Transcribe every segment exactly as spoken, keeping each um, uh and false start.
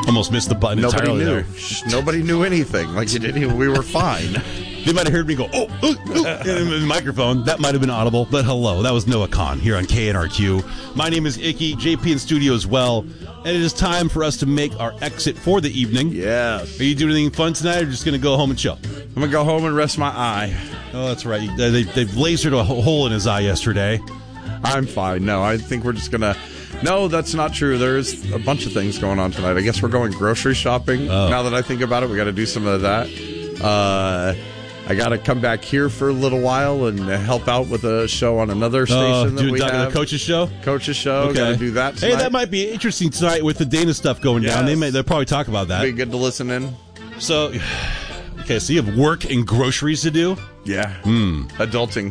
Almost missed the button Nobody entirely knew. there. Shh, Nobody knew anything. Like you didn't. We were fine. They might have heard me go, oh, oh, oh, in the microphone. That might have been audible, but hello. That was Noah Kahn here on K N R Q. My name is Icky, J P in studio as well, and it is time for us to make our exit for the evening. Yes. Are you doing anything fun tonight, or just going to go home and chill? I'm going to go home and rest my eye. Oh, that's right. They, they've lasered a hole in his eye yesterday. I'm fine. No, I think we're just going to... No, that's not true. There's a bunch of things going on tonight. I guess we're going grocery shopping. Oh. Now that I think about it, we got to do some of that. Uh... I got to come back here for a little while and help out with a show on another station uh, that we have. The Coach's show? Coach's show. Okay. Got to do that tonight. Hey, that might be interesting tonight with the Dana stuff going yes. down. They may, they'll probably talk about that. Be good to listen in. So, okay, so you have work and groceries to do? Yeah. Mm. Adulting.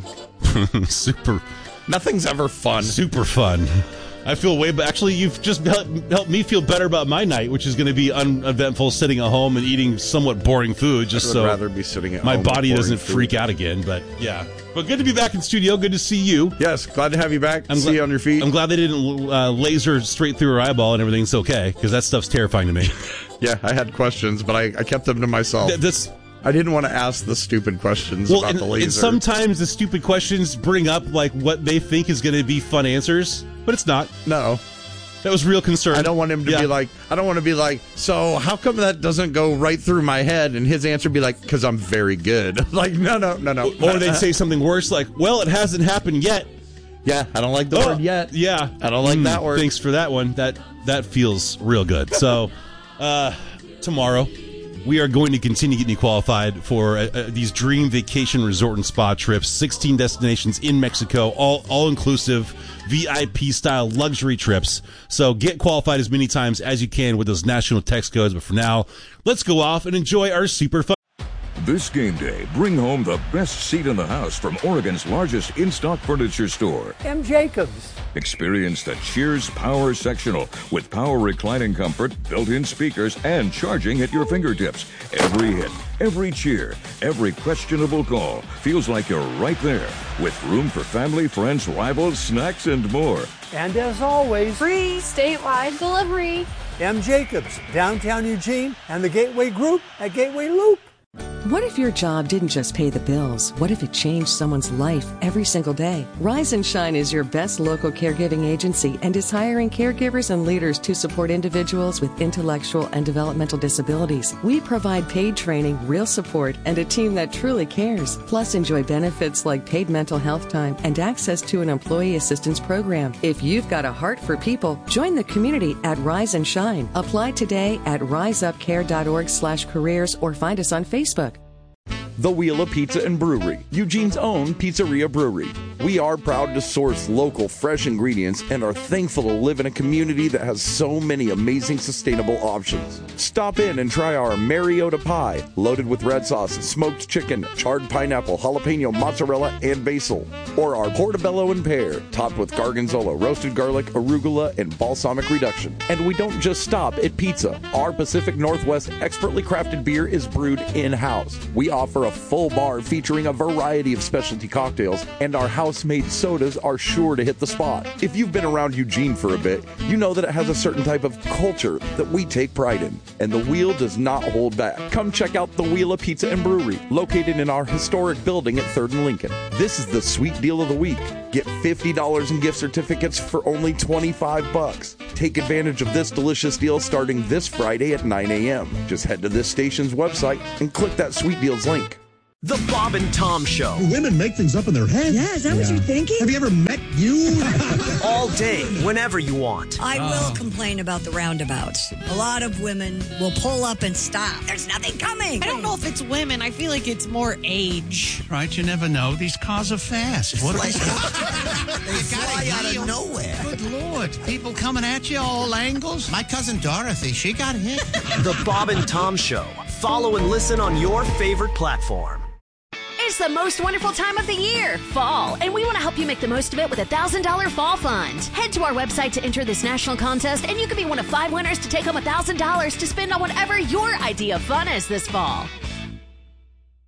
Super. Nothing's ever fun. Super fun. I feel way better. Actually, you've just helped me feel better about my night, which is going to be uneventful, sitting at home and eating somewhat boring food, just I would so rather be sitting at my home body doesn't food. freak out again. But yeah, but good to be back in studio. Good to see you. Yes, glad to have you back. I'm see gl- you on your feet. I'm glad they didn't uh, laser straight through her eyeball and everything's okay, because that stuff's terrifying to me. Yeah, I had questions, but I, I kept them to myself. Th- this. I didn't want to ask the stupid questions well, about and, the laser. And sometimes the stupid questions bring up like what they think is going to be fun answers, but it's not. No. That was real concern. I don't want him to yeah. be like, I don't want to be like, so how come that doesn't go right through my head? And his answer be like, because I'm very good. Like, no, no, no, no. Or they'd say something worse like, well, it hasn't happened yet. Yeah, I don't like the oh, word yet. Yeah. I don't like mm, that word. Thanks for that one. That that feels real good. So, uh, tomorrow, we are going to continue getting you qualified for uh, uh, these dream vacation resort and spa trips, sixteen destinations in Mexico, all all-inclusive, V I P-style luxury trips. So get qualified as many times as you can with those national text codes. But for now, let's go off and enjoy our super fun. This game day, bring home the best seat in the house from Oregon's largest in-stock furniture store, M. Jacobs. Experience the Cheers Power Sectional with power reclining comfort, built-in speakers, and charging at your fingertips. Every hit, every cheer, every questionable call feels like you're right there, with room for family, friends, rivals, snacks, and more. And as always, free statewide delivery. M. Jacobs, downtown Eugene, and the Gateway Group at Gateway Loop. What if your job didn't just pay the bills? What if it changed someone's life every single day? Rise and Shine is your best local caregiving agency and is hiring caregivers and leaders to support individuals with intellectual and developmental disabilities. We provide paid training, real support, and a team that truly cares. Plus, enjoy benefits like paid mental health time and access to an employee assistance program. If you've got a heart for people, join the community at Rise and Shine. Apply today at riseupcare.org slash careers or find us on Facebook. The Wheel of Pizza and Brewery, Eugene's own pizzeria brewery. We are proud to source local, fresh ingredients and are thankful to live in a community that has so many amazing sustainable options. Stop in and try our Mariota pie, loaded with red sauce, smoked chicken, charred pineapple, jalapeno, mozzarella, and basil. Or our portobello and pear, topped with gargonzola, roasted garlic, arugula, and balsamic reduction. And we don't just stop at pizza. Our Pacific Northwest expertly crafted beer is brewed in-house. We offer a full bar featuring a variety of specialty cocktails, and our house-made sodas are sure to hit the spot. If you've been around Eugene for a bit, you know that it has a certain type of culture that we take pride in, and the Wheel does not hold back. Come check out the Wheel of Pizza and Brewery, located in our historic building at third and Lincoln. This is the sweet deal of the week. Get fifty dollars in gift certificates for only twenty-five bucks. Take advantage of this delicious deal starting this Friday at nine a.m. Just head to this station's website and click that Sweet Deals link. The Bob and Tom Show. Women make things up in their head. Yeah, is that yeah. what you're thinking? Have you ever met you? All day, whenever you want. I oh. will complain about the roundabouts. A lot of women will pull up and stop. There's nothing coming. I don't know if it's women. I feel like it's more age. Right, you never know. These cars are fast. What are these cars? They fly out of nowhere. Good Lord. People coming at you all angles. My cousin Dorothy, she got hit. The Bob and Tom Show. Follow and listen on your favorite platform. It's the most wonderful time of the year, fall, and we want to help you make the most of it with a one thousand dollars fall fund. Head to our website to enter this national contest, and you could be one of five winners to take home one thousand dollars to spend on whatever your idea of fun is this fall.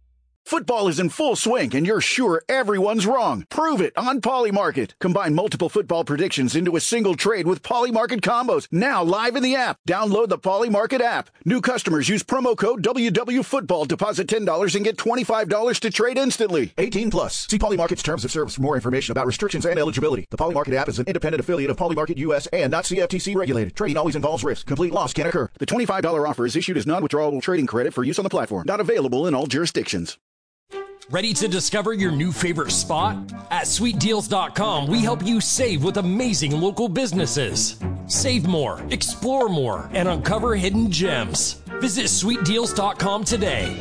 Football is in full swing, and you're sure everyone's wrong. Prove it on Polymarket. Combine multiple football predictions into a single trade with Polymarket combos. Now live in the app. Download the Polymarket app. New customers use promo code W W Football. Deposit ten dollars and get twenty-five dollars to trade instantly. eighteen plus. See Polymarket's terms of service for more information about restrictions and eligibility. The Polymarket app is an independent affiliate of Polymarket U S and not C F T C regulated. Trading always involves risk. Complete loss can occur. The twenty-five dollars offer is issued as non-withdrawable trading credit for use on the platform. Not available in all jurisdictions. Ready to discover your new favorite spot? At sweet deals dot com, we help you save with amazing local businesses. Save more, explore more, and uncover hidden gems. Visit sweet deals dot com today.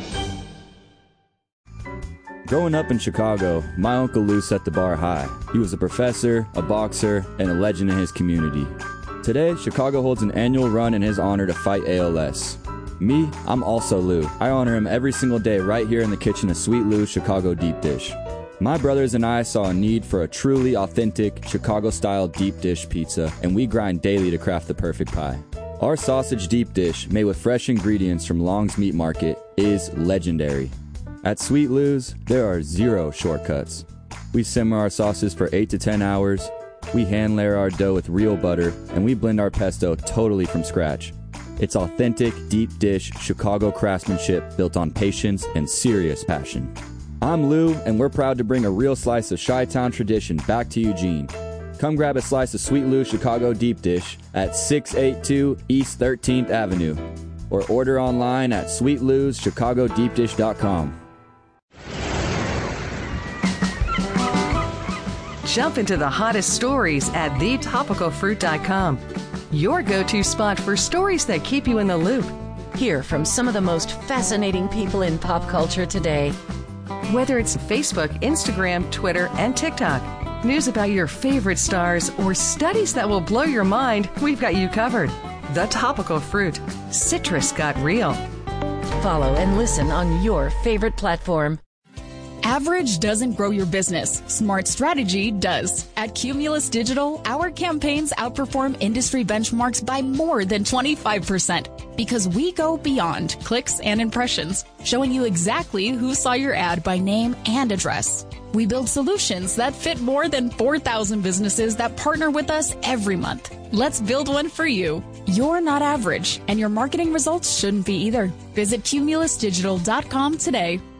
Growing up in Chicago, my Uncle Lou set the bar high. He was a professor, a boxer, and a legend in his community. Today, Chicago holds an annual run in his honor to fight A L S. Me, I'm also Lou. I honor him every single day right here in the kitchen of Sweet Lou's Chicago Deep Dish. My brothers and I saw a need for a truly authentic Chicago-style deep dish pizza, and we grind daily to craft the perfect pie. Our sausage deep dish, made with fresh ingredients from Long's Meat Market, is legendary. At Sweet Lou's, there are zero shortcuts. We simmer our sauces for eight to ten hours, we hand layer our dough with real butter, and we blend our pesto totally from scratch. It's authentic, deep dish, Chicago craftsmanship built on patience and serious passion. I'm Lou, and we're proud to bring a real slice of Chi-Town tradition back to Eugene. Come grab a slice of Sweet Lou's Chicago Deep Dish at six eighty-two East thirteenth Avenue, or order online at sweet lou's chicago deep dish dot com. Jump into the hottest stories at the topical fruit dot com. Your go-to spot for stories that keep you in the loop. Hear from some of the most fascinating people in pop culture today. Whether it's Facebook, Instagram, Twitter, and TikTok, news about your favorite stars, or studies that will blow your mind, we've got you covered. The Topical Fruit. Citrus got real. Follow and listen on your favorite platform. Average doesn't grow your business. Smart strategy does. At Cumulus Digital, our campaigns outperform industry benchmarks by more than twenty-five percent because we go beyond clicks and impressions, showing you exactly who saw your ad by name and address. We build solutions that fit more than four thousand businesses that partner with us every month. Let's build one for you. You're not average, and your marketing results shouldn't be either. Visit cumulus digital dot com today.